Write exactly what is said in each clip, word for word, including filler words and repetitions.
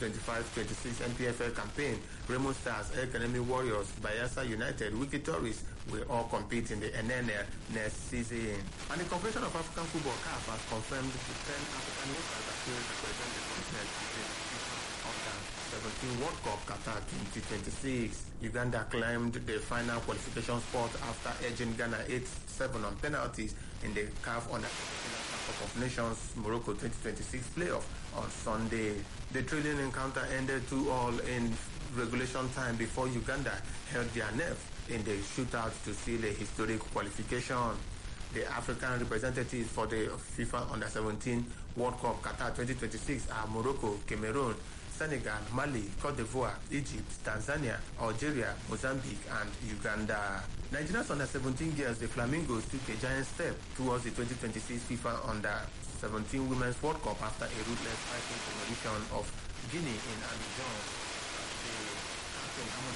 twenty-five twenty-six N P F L campaign, Remo Stars, El Kanemi Warriors, Bayelsa United, Wiki Tourists will all compete in the N N L next season. And the Confederation of African Football C A F has confirmed the ten African nations that will represent the continent of the seventeen World Cup Qatar twenty twenty-six. Uganda climbed the final qualification spot after edging Ghana eight seven on penalties in the C A F Under Cup of Nations Morocco twenty twenty-six playoff on Sunday. The thrilling encounter ended two all in regulation time before Uganda held their nerve in the shootout to seal a historic qualification. The African representatives for the FIFA Under seventeen World Cup Qatar twenty twenty-six are Morocco, Cameroon, Senegal, Mali, Cote d'Ivoire, Egypt, Tanzania, Algeria, Mozambique, and Uganda. Nigeria's Under seventeen girls, the Flamingos, took a giant step towards the twenty twenty-six FIFA Under seventeen Women's World Cup after a ruthless fighting competition of Guinea in Abidjan. The captain Amon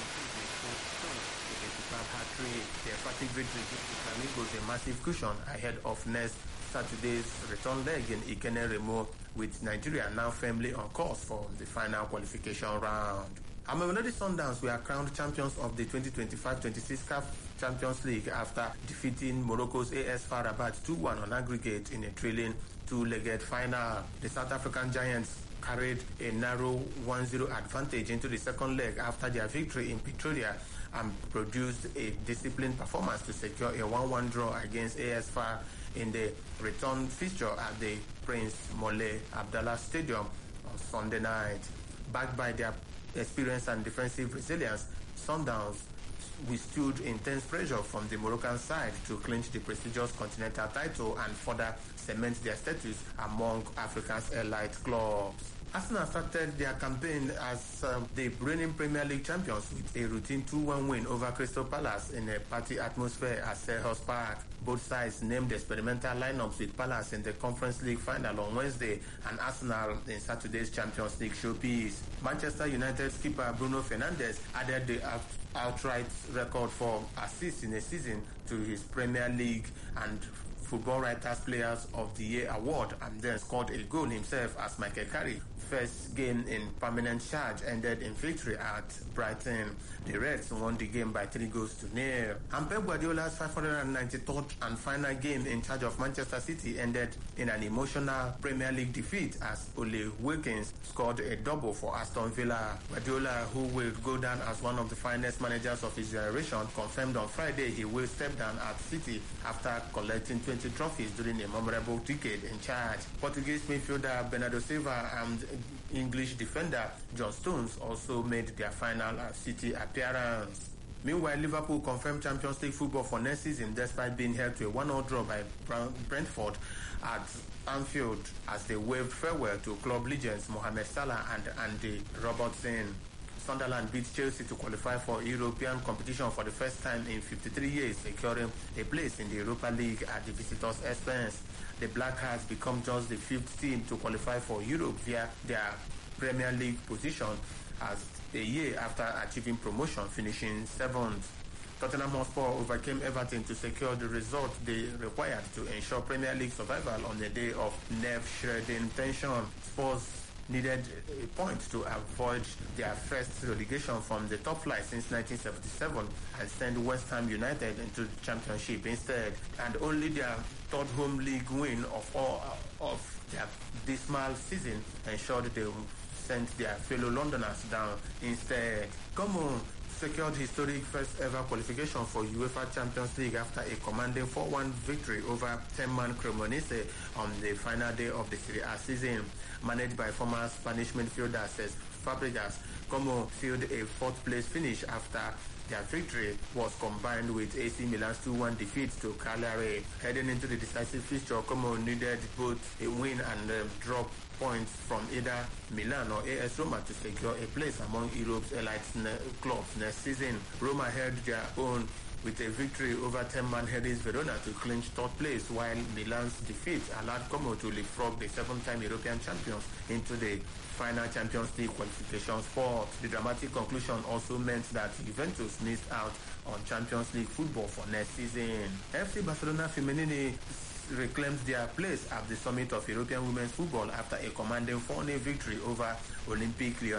with a superb hat-trick. The emphatic victory gives the Flamingos a massive cushion ahead of next Saturday's return leg in Ikene Remo, with Nigeria now firmly on course for the final qualification round. Mamelodi Sundowns were crowned champions of the twenty twenty-five twenty-six C A F Champions League after defeating Morocco's A S FAR Rabat two one on aggregate in a thrilling two-legged final. The South African Giants carried a narrow one zero advantage into the second leg after their victory in Pretoria and produced a disciplined performance to secure a one one draw against A S FAR in the return fixture at the Prince Moulay Abdallah Stadium on Sunday night. Backed by their experience and defensive resilience, Sundowns withstood intense pressure from the Moroccan side to clinch the prestigious continental title and further cement their status among Africa's elite clubs. Arsenal started their campaign as um, the reigning Premier League champions with a routine two one win over Crystal Palace in a party atmosphere at Selhurst Park. Both sides named experimental lineups with Palace in the Conference League final on Wednesday and Arsenal in Saturday's Champions League showpiece. Manchester United skipper Bruno Fernandes added the out- outright record for assists in a season to his Premier League and Football Writers Players of the Year award, and then scored a goal himself as Michael Carrick. First game in permanent charge ended in victory at Brighton. The Reds won the game by three goals to nil. And Pep Guardiola's five hundred ninety-third and final game in charge of Manchester City ended in an emotional Premier League defeat as Ole Wilkins scored a double for Aston Villa. Guardiola, who will go down as one of the finest managers of his generation, confirmed on Friday he will step down at City after collecting twenty trophies during a memorable decade in charge. Portuguese midfielder Bernardo Silva and English defender John Stones also made their final City appearance. Meanwhile, Liverpool confirmed Champions League football for next season despite being held to a one all draw by Brentford at Anfield as they waved farewell to club legends Mohamed Salah and Andy Robertson. Sunderland beat Chelsea to qualify for European competition for the first time in fifty-three years, securing a place in the Europa League at the visitors' expense. The Blackhearts become just the fifth team to qualify for Europe via their Premier League position as a year after achieving promotion, finishing seventh. Tottenham Hotspur overcame Everton to secure the result they required to ensure Premier League survival on the day of nerve-shredding tension. Spurs needed a point to avoid their first relegation from the top flight since nineteen seventy-seven and send West Ham United into the championship instead. And only their third home league win of all of their dismal season ensured they sent their fellow Londoners down instead. Como secured historic first ever qualification for UEFA Champions League after a commanding four one victory over ten-man Cremonese on the final day of the Serie A season. Managed by former Spanish midfielder Cesc Fabregas, Como sealed a fourth place finish after their victory was combined with A C Milan's two one defeat to Cagliari. Heading into the decisive fixture, Como needed both a win and a drop points from either Milan or A S Roma to secure a place among Europe's elite clubs next season. Roma held their own with a victory over ten-man Hellas Verona to clinch third place, while Milan's defeat allowed Como to leapfrog the seven-time European champions into the final Champions League qualification spot. The dramatic conclusion also meant that Juventus missed out on Champions League football for next season. F C Barcelona Femenini reclaimed their place at the summit of European women's football after a commanding four nil victory over Olympique Lyon.